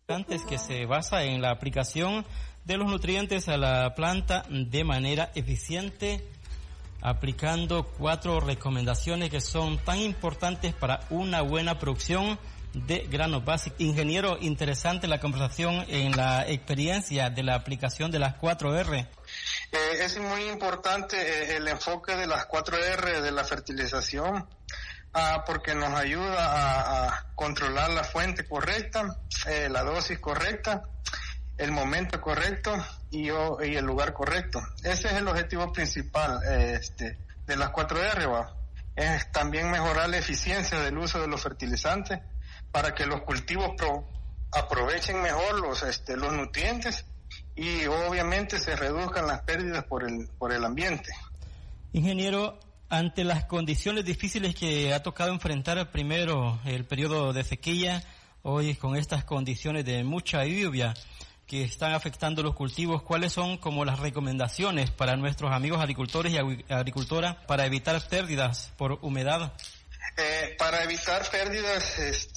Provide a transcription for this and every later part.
antes que se basa en la aplicación de los nutrientes a la planta de manera eficiente, aplicando 4 recomendaciones que son tan importantes para una buena producción de granos básicos. Ingeniero, interesante la conversación en la experiencia de la aplicación de las 4R. Es muy importante el enfoque de las 4R de la fertilización, porque nos ayuda a controlar la fuente correcta, la dosis correcta, el momento correcto y el lugar correcto. Ese es el objetivo principal de las 4R, ¿va? Es también mejorar la eficiencia del uso de los fertilizantes para que los cultivos aprovechen mejor los nutrientes y obviamente se reduzcan las pérdidas por el ambiente. Ingeniero, ante las condiciones difíciles que ha tocado enfrentar primero el periodo de sequía, hoy con estas condiciones de mucha lluvia que están afectando los cultivos, ¿cuáles son como las recomendaciones para nuestros amigos agricultores y agricultoras para evitar pérdidas por humedad? Para evitar pérdidas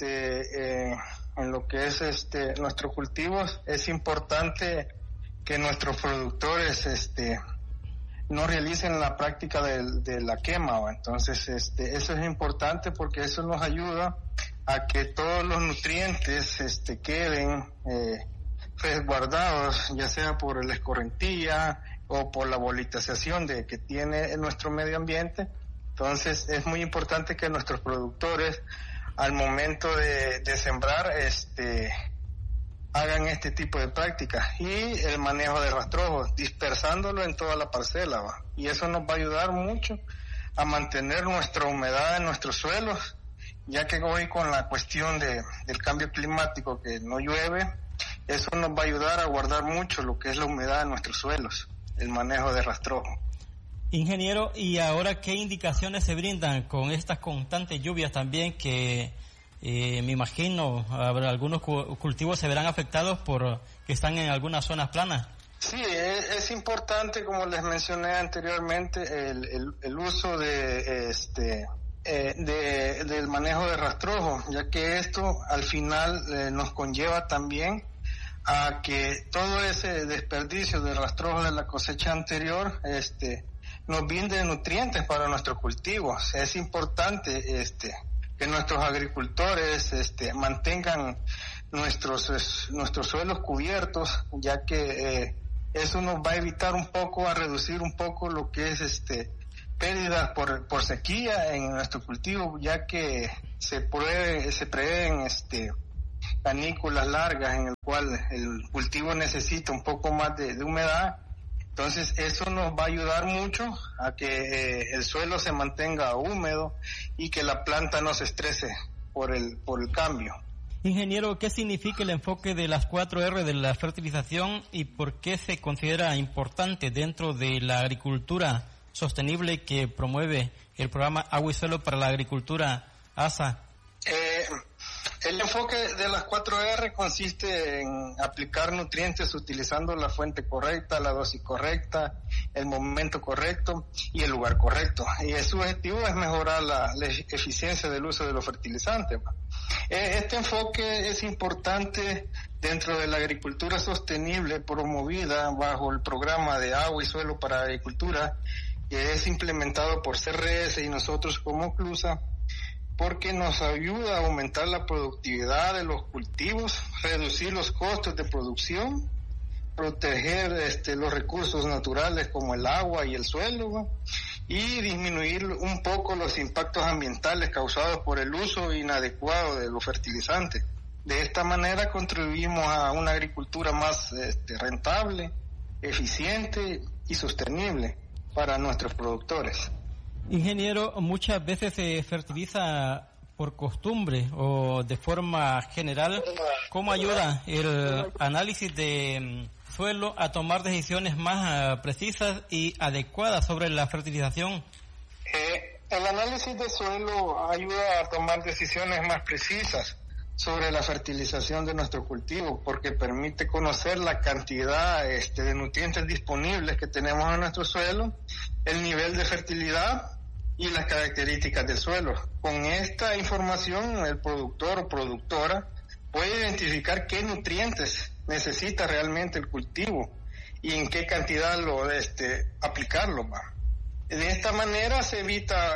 en lo que es nuestros cultivos, es importante que nuestros productores no realicen la práctica de la quema, ¿va? Entonces eso es importante porque eso nos ayuda a que todos los nutrientes queden resguardados, ya sea por la escorrentía o por la volatización que tiene nuestro medio ambiente. Entonces es muy importante que nuestros productores al momento de sembrar hagan este tipo de prácticas y el manejo de rastrojos, dispersándolo en toda la parcela, ¿va? Y eso nos va a ayudar mucho a mantener nuestra humedad en nuestros suelos, ya que hoy con la cuestión del cambio climático, que no llueve, eso nos va a ayudar a guardar mucho lo que es la humedad en nuestros suelos, el manejo de rastrojo. Ingeniero, ¿y ahora qué indicaciones se brindan con estas constantes lluvias también que me imagino algunos cultivos se verán afectados por que están en algunas zonas planas? Sí, es importante, como les mencioné anteriormente, el uso del manejo de rastrojo, ya que esto al final nos conlleva también a que todo ese desperdicio de rastrojo de la cosecha anterior nos brinde nutrientes para nuestros cultivos. Es importante que nuestros agricultores mantengan nuestros suelos cubiertos, ya que eso nos va a evitar a reducir un poco lo que es pérdidas por sequía en nuestro cultivo, ya que se prevén canículas largas en el cual el cultivo necesita un poco más de humedad. Entonces eso nos va a ayudar mucho a que el suelo se mantenga húmedo y que la planta no se estrese por el cambio. Ingeniero, ¿qué significa el enfoque de las 4R de la fertilización y por qué se considera importante dentro de la agricultura sostenible que promueve el programa Agua y Suelo para la Agricultura ASA? El enfoque de las 4R consiste en aplicar nutrientes utilizando la fuente correcta, la dosis correcta, el momento correcto y el lugar correcto. Y su objetivo es mejorar la eficiencia del uso de los fertilizantes. Este enfoque es importante dentro de la agricultura sostenible promovida bajo el programa de Agua y Suelo para la Agricultura, que es implementado por CRS y nosotros como CLUSA, porque nos ayuda a aumentar la productividad de los cultivos, reducir los costos de producción, proteger los recursos naturales como el agua y el suelo, ¿no? Y disminuir un poco los impactos ambientales causados por el uso inadecuado de los fertilizantes. De esta manera contribuimos a una agricultura más rentable, eficiente y sostenible para nuestros productores. Ingeniero, muchas veces se fertiliza por costumbre o de forma general. ¿Cómo ayuda el análisis de suelo a tomar decisiones más precisas y adecuadas sobre la fertilización? El análisis de suelo ayuda a tomar decisiones más precisas sobre la fertilización de nuestro cultivo, porque permite conocer la cantidad de nutrientes disponibles que tenemos en nuestro suelo, el nivel de fertilidad y las características del suelo. Con esta información, el productor o productora puede identificar qué nutrientes necesita realmente el cultivo y en qué cantidad aplicarlo, ¿va? De esta manera se evita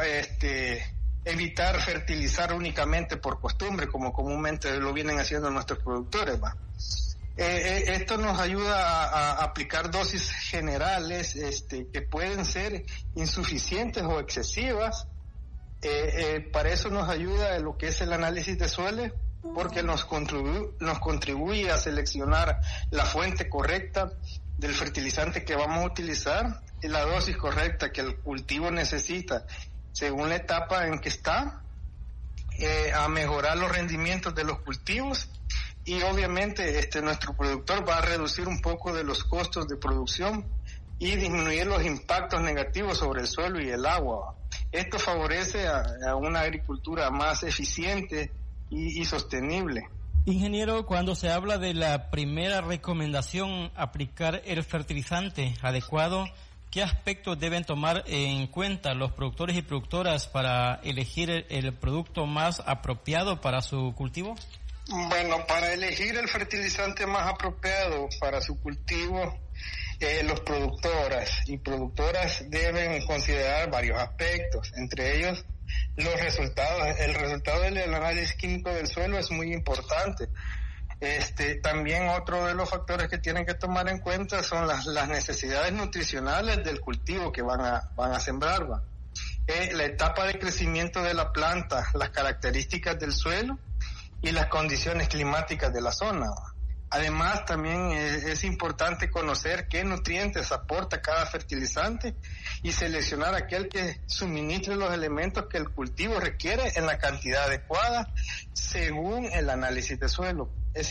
evitar fertilizar únicamente por costumbre, como comúnmente lo vienen haciendo nuestros productores, ¿va? Esto nos ayuda a aplicar dosis generales que pueden ser insuficientes o excesivas. Para eso nos ayuda lo que es el análisis de suelo, porque nos contribuye a seleccionar la fuente correcta del fertilizante que vamos a utilizar y la dosis correcta que el cultivo necesita según la etapa en que está, a mejorar los rendimientos de los cultivos. Y obviamente nuestro productor va a reducir un poco de los costos de producción y disminuir los impactos negativos sobre el suelo y el agua. Esto favorece a una agricultura más eficiente y sostenible. Ingeniero, cuando se habla de la primera recomendación, aplicar el fertilizante adecuado, ¿qué aspectos deben tomar en cuenta los productores y productoras para elegir el producto más apropiado para su cultivo? Bueno, para elegir el fertilizante más apropiado para su cultivo, los productoras y productoras deben considerar varios aspectos, entre ellos los resultados. El resultado del análisis químico del suelo es muy importante. También otro de los factores que tienen que tomar en cuenta son las necesidades nutricionales del cultivo que van a sembrar, ¿va? La etapa de crecimiento de la planta, las características del suelo y las condiciones climáticas de la zona. Además, también es importante conocer qué nutrientes aporta cada fertilizante y seleccionar aquel que suministre los elementos que el cultivo requiere en la cantidad adecuada según el análisis de suelo. Es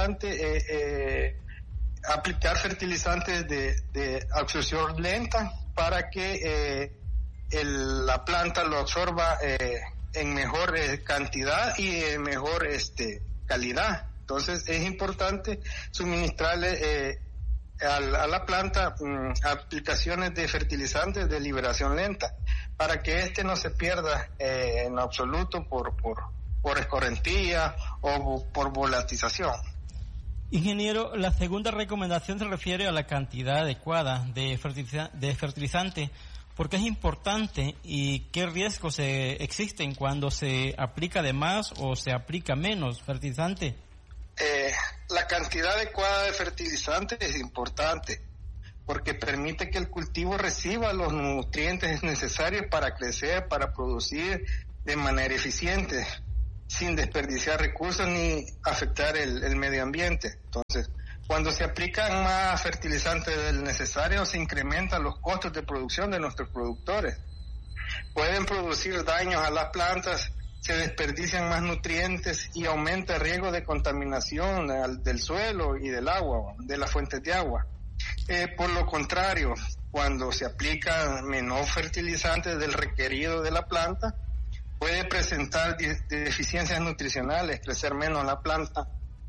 importante aplicar fertilizantes de absorción lenta para que la planta lo absorba en mejor cantidad y en mejor calidad. Entonces es importante suministrarle a la planta aplicaciones de fertilizantes de liberación lenta para que no se pierda en absoluto por escorrentía o por volatización. Ingeniero, la segunda recomendación se refiere a la cantidad adecuada de fertilizante. ¿Por qué es importante y qué riesgos existen cuando se aplica de más o se aplica menos fertilizante? La cantidad adecuada de fertilizante es importante porque permite que el cultivo reciba los nutrientes necesarios para crecer, para producir de manera eficiente, sin desperdiciar recursos ni afectar el medio ambiente. Entonces, cuando se aplican más fertilizantes del necesario, se incrementan los costos de producción de nuestros productores. Pueden producir daños a las plantas, se desperdician más nutrientes y aumenta el riesgo de contaminación del suelo y del agua, de las fuentes de agua. Por lo contrario, cuando se aplican menos fertilizantes del requerido de la planta, puede presentar deficiencias nutricionales, crecer menos la planta,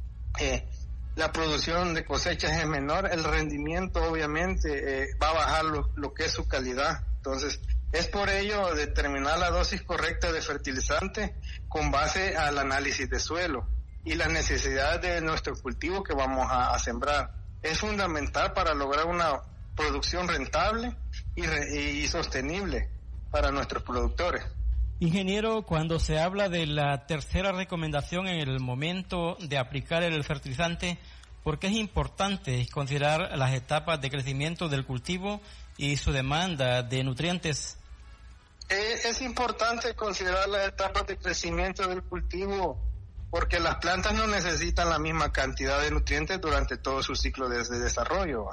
la producción de cosechas es menor, el rendimiento obviamente va a bajar lo que es su calidad. Entonces, es por ello determinar la dosis correcta de fertilizante con base al análisis de suelo y las necesidades de nuestro cultivo que vamos a sembrar. Es fundamental para lograr una producción rentable y sostenible para nuestros productores. Ingeniero, cuando se habla de la tercera recomendación en el momento de aplicar el fertilizante, ¿por qué es importante considerar las etapas de crecimiento del cultivo y su demanda de nutrientes? Es importante considerar las etapas de crecimiento del cultivo porque las plantas no necesitan la misma cantidad de nutrientes durante todo su ciclo de desarrollo.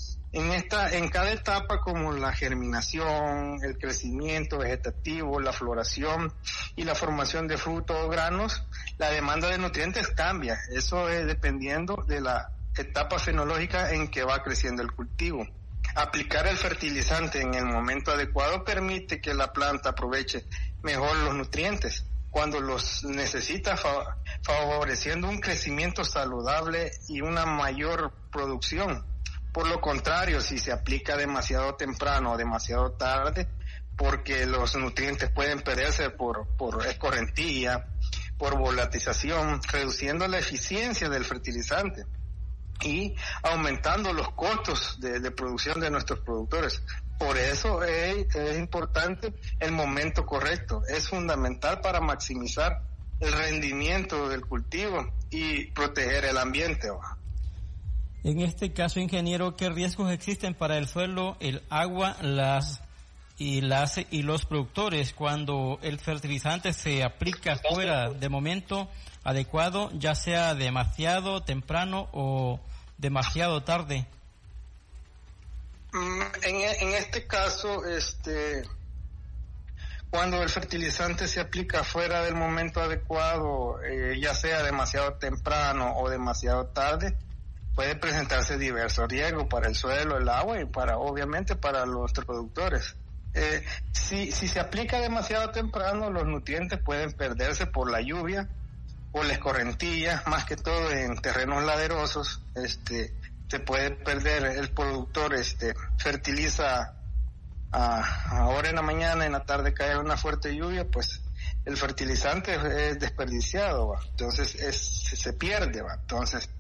En cada etapa, como la germinación, el crecimiento vegetativo, la floración y la formación de frutos o granos, la demanda de nutrientes cambia. Eso es dependiendo de la etapa fenológica en que va creciendo el cultivo. Aplicar el fertilizante en el momento adecuado permite que la planta aproveche mejor los nutrientes cuando los necesita, favoreciendo un crecimiento saludable y una mayor producción. Por lo contrario, si se aplica demasiado temprano o demasiado tarde, porque los nutrientes pueden perderse por escorrentía, por volatización, reduciendo la eficiencia del fertilizante y aumentando los costos de producción de nuestros productores. Por eso es importante el momento correcto, es fundamental para maximizar el rendimiento del cultivo y proteger el ambiente. En este caso, ingeniero, ¿qué riesgos existen para el suelo, el agua, y los productores cuando el fertilizante se aplica fuera de momento adecuado, ya sea demasiado temprano o demasiado tarde? En este caso, cuando el fertilizante se aplica fuera del momento adecuado, ya sea demasiado temprano o demasiado tarde, puede presentarse diversos riesgos para el suelo, el agua y obviamente para los productores. Si se aplica demasiado temprano, los nutrientes pueden perderse por la lluvia, por la escorrentía, más que todo en terrenos laderosos. Se puede perder, el productor fertiliza ahora en la mañana, en la tarde cae una fuerte lluvia, pues el fertilizante es desperdiciado, ¿va? Entonces se pierde, ¿va? Entonces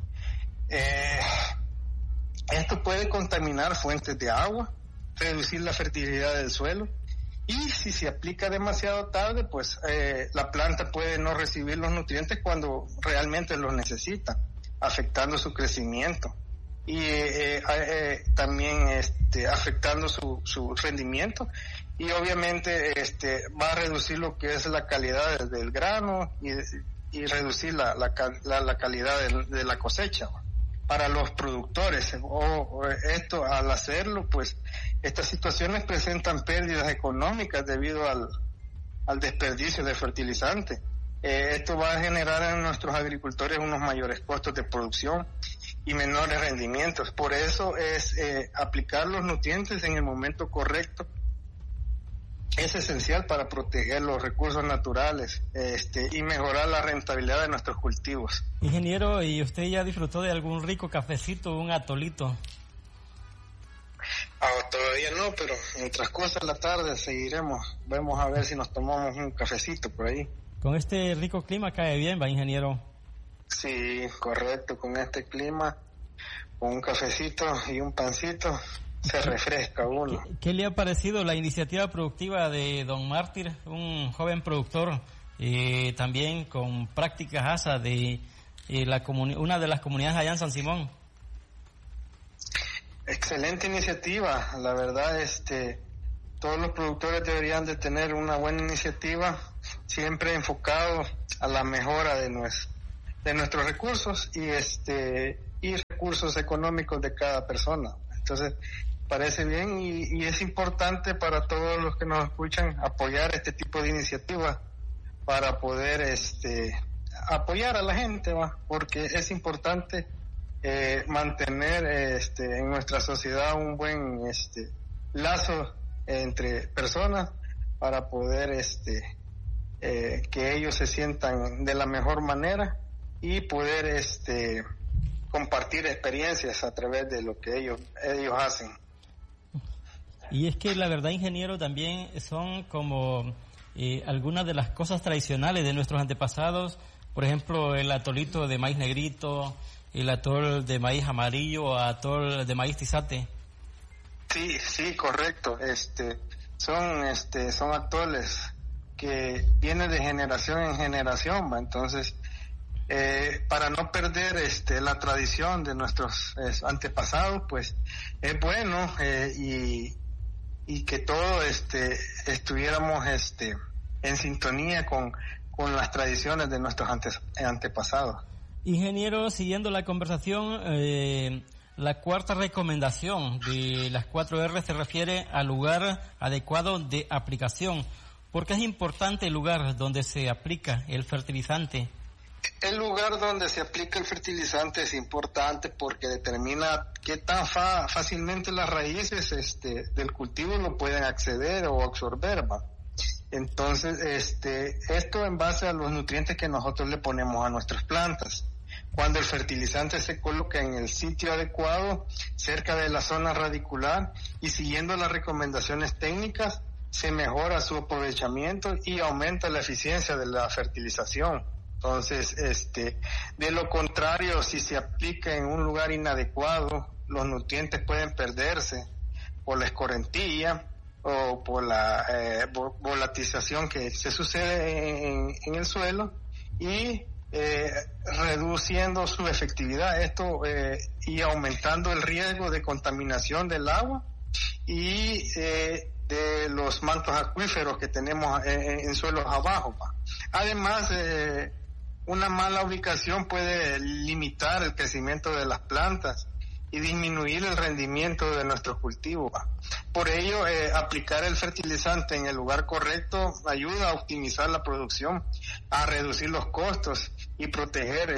esto puede contaminar fuentes de agua, reducir la fertilidad del suelo, y si se aplica demasiado tarde, pues la planta puede no recibir los nutrientes cuando realmente los necesita, afectando su crecimiento y también afectando su rendimiento, y obviamente va a reducir lo que es la calidad del grano y reducir la calidad de la cosecha para los productores. Esto, al hacerlo, pues estas situaciones presentan pérdidas económicas debido al desperdicio de fertilizante. Esto va a generar en nuestros agricultores unos mayores costos de producción y menores rendimientos. Por eso es aplicar los nutrientes en el momento correcto. Es esencial para proteger los recursos naturales y mejorar la rentabilidad de nuestros cultivos. Ingeniero, ¿y usted ya disfrutó de algún rico cafecito, un atolito? Todavía no, pero en transcurso de la tarde seguiremos. Vamos a ver si nos tomamos un cafecito por ahí. Con este rico clima cae bien, ¿va, ingeniero? Sí, correcto, con este clima, con un cafecito y un pancito, se refresca uno. ¿Qué le ha parecido la iniciativa productiva de don Mártir, un joven productor, también con prácticas ASA de una de las comunidades allá en San Simón? Excelente iniciativa, la verdad, todos los productores deberían de tener una buena iniciativa, siempre enfocado a la mejora de nuestros recursos y recursos económicos de cada persona. Entonces, parece bien y es importante para todos los que nos escuchan apoyar este tipo de iniciativas para poder apoyar a la gente, ¿va? Porque es importante mantener en nuestra sociedad un buen lazo entre personas para poder que ellos se sientan de la mejor manera y poder compartir experiencias a través de lo que ellos hacen. Y es que la verdad, ingeniero, también son como algunas de las cosas tradicionales de nuestros antepasados, por ejemplo el atolito de maíz negrito, el atol de maíz amarillo, atol de maíz tizate. Sí, correcto. Son atoles que vienen de generación en generación, ¿va? Entonces, para no perder la tradición de nuestros antepasados, pues es bueno y que todos estuviéramos en sintonía con las tradiciones de nuestros antepasados. Ingeniero, siguiendo la conversación, la cuarta recomendación de las 4R se refiere al lugar adecuado de aplicación. ¿Por qué es importante el lugar donde se aplica el fertilizante? El lugar donde se aplica el fertilizante es importante porque determina qué tan fácilmente las raíces del cultivo lo pueden acceder o absorber, ¿va? Entonces, esto en base a los nutrientes que nosotros le ponemos a nuestras plantas. Cuando el fertilizante se coloca en el sitio adecuado, cerca de la zona radicular y siguiendo las recomendaciones técnicas, se mejora su aprovechamiento y aumenta la eficiencia de la fertilización. Entonces, de lo contrario, si se aplica en un lugar inadecuado, los nutrientes pueden perderse por la escorrentía o por la volatización que se sucede en el suelo y reduciendo su efectividad, y aumentando el riesgo de contaminación del agua y de los mantos acuíferos que tenemos en suelos abajo. Además, una mala ubicación puede limitar el crecimiento de las plantas y disminuir el rendimiento de nuestros cultivos. Por ello, aplicar el fertilizante en el lugar correcto ayuda a optimizar la producción, a reducir los costos y proteger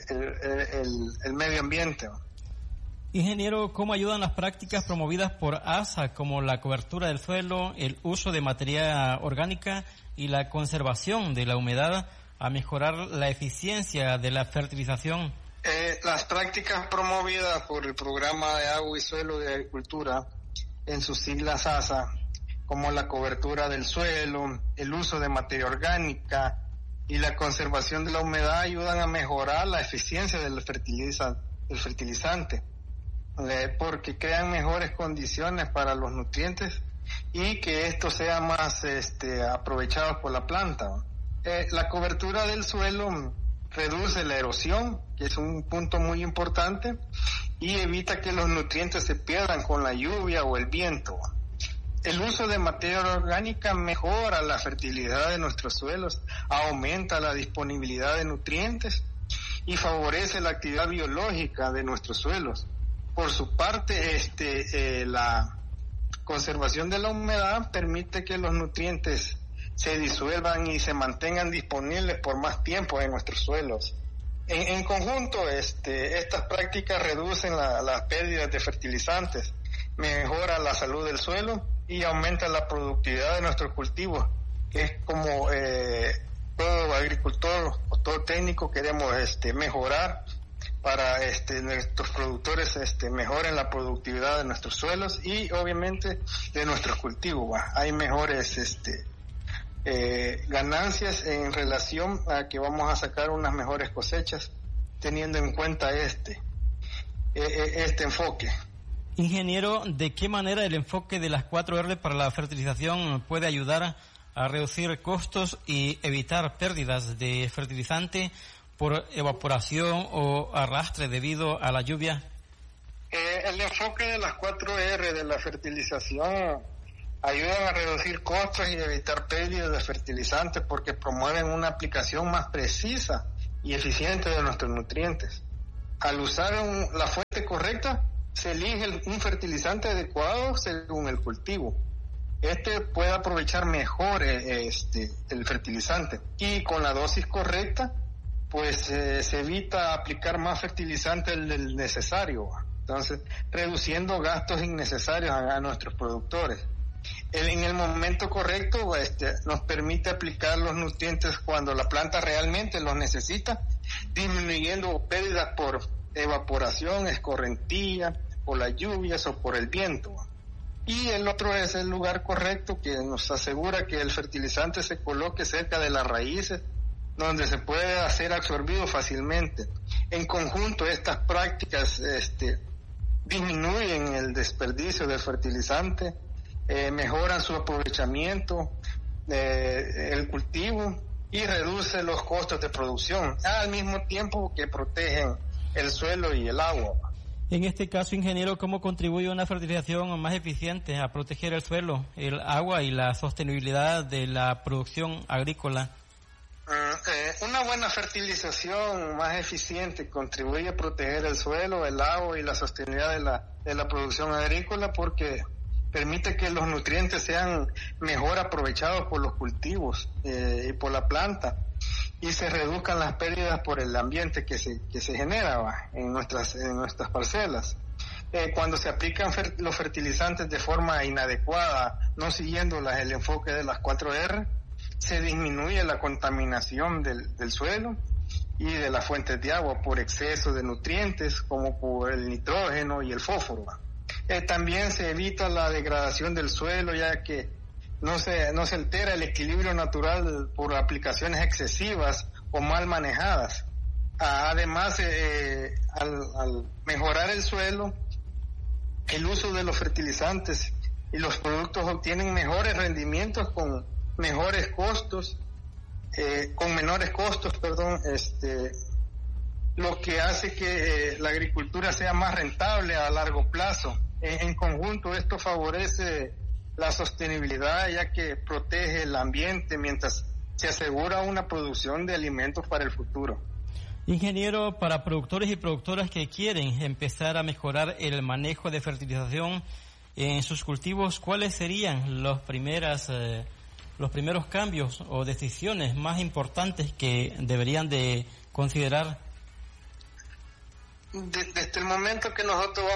el medio ambiente. Ingeniero, ¿cómo ayudan las prácticas promovidas por ASA, como la cobertura del suelo, el uso de materia orgánica y la conservación de la humedad, a mejorar la eficiencia de la fertilización? Las prácticas promovidas por el Programa de Agua y Suelo de Agricultura, en sus siglas ASA, como la cobertura del suelo, el uso de materia orgánica y la conservación de la humedad, ayudan a mejorar la eficiencia del fertilizante, porque crean mejores condiciones para los nutrientes y que estos sean más aprovechados por la planta. La cobertura del suelo reduce la erosión, que es un punto muy importante, y evita que los nutrientes se pierdan con la lluvia o el viento. El uso de materia orgánica mejora la fertilidad de nuestros suelos, aumenta la disponibilidad de nutrientes y favorece la actividad biológica de nuestros suelos. Por su parte, la conservación de la humedad permite que los nutrientes se disuelvan y se mantengan disponibles por más tiempo en nuestros suelos. En conjunto, estas prácticas reducen las pérdidas de fertilizantes, mejoran la salud del suelo y aumentan la productividad de nuestros cultivos, que es como todo agricultor o todo técnico queremos mejorar para nuestros productores mejoren la productividad de nuestros suelos y obviamente de nuestros cultivos. Hay mejores ganancias en relación a que vamos a sacar unas mejores cosechas teniendo en cuenta este enfoque. Ingeniero, ¿de qué manera el enfoque de las 4R para la fertilización puede ayudar a reducir costos y evitar pérdidas de fertilizante por evaporación o arrastre debido a la lluvia? El enfoque de las 4R de la fertilización ayudan a reducir costos y evitar pérdidas de fertilizantes porque promueven una aplicación más precisa y eficiente de nuestros nutrientes. Al usar la fuente correcta, se elige un fertilizante adecuado según el cultivo. Puede aprovechar mejor el fertilizante y con la dosis correcta, pues se evita aplicar más fertilizante del necesario, entonces reduciendo gastos innecesarios a nuestros productores. En el momento correcto nos permite aplicar los nutrientes cuando la planta realmente los necesita, disminuyendo pérdidas por evaporación, escorrentía, por las lluvias o por el viento. Y el otro es el lugar correcto, que nos asegura que el fertilizante se coloque cerca de las raíces, donde se puede hacer absorbido fácilmente. En conjunto, estas prácticas disminuyen el desperdicio del fertilizante, mejoran su aprovechamiento, el cultivo y reduce los costos de producción, al mismo tiempo que protegen el suelo y el agua. En este caso, ingeniero, ¿cómo contribuye una fertilización más eficiente a proteger el suelo, el agua y la sostenibilidad de la producción agrícola? Una buena fertilización más eficiente contribuye a proteger el suelo, el agua y la sostenibilidad de la producción agrícola porque permite que los nutrientes sean mejor aprovechados por los cultivos y por la planta y se reduzcan las pérdidas por el ambiente que se genera en nuestras parcelas. Cuando se aplican los fertilizantes de forma inadecuada, no siguiendo el enfoque de las 4R, se disminuye la contaminación del suelo y de las fuentes de agua por exceso de nutrientes como por el nitrógeno y el fósforo. También se evita la degradación del suelo, ya que no se altera el equilibrio natural por aplicaciones excesivas o mal manejadas. Además, al mejorar el suelo, el uso de los fertilizantes y los productos obtienen mejores rendimientos con mejores costos, con menores costos, lo que hace que la agricultura sea más rentable a largo plazo. En conjunto, esto favorece la sostenibilidad, ya que protege el ambiente mientras se asegura una producción de alimentos para el futuro. Ingeniero, para productores y productoras que quieren empezar a mejorar el manejo de fertilización en sus cultivos, ¿cuáles serían los primeros cambios o decisiones más importantes que deberían de considerar? Desde el momento que nosotros